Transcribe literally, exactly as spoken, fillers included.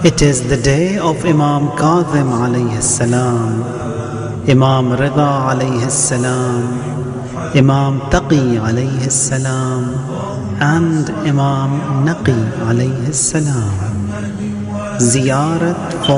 It is the day of Imam Kadhim alayhi salam, Imam Rida alayhi salam, Imam Taqi alayhi salam, and Imam Naqi alayhi salam. Ziyarat for